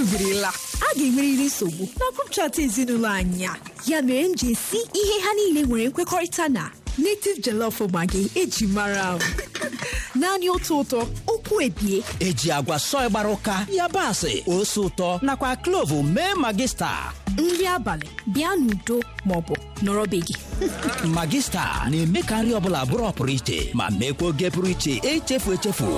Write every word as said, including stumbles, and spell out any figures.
ezubirila a ga-enwerịrị nsogbu na grup chat ezinụlọ anyị a. Ya mere m ji esi ihe ha niile nwere nkwekọrịta na native jollof maggi eji mara m. Naanị otu ụtọ okwu ebie eji agwa sọị gbara ụka yabasị ose ụtọ nakwa klovu mee magista. Nri abalị bịa n'udo maọbụ nọrọ be gị. Magista na-eme ka nri ọbụla bụrụ ọpụrụ iche ma meekwa oge pụrụ iche echefu echefu.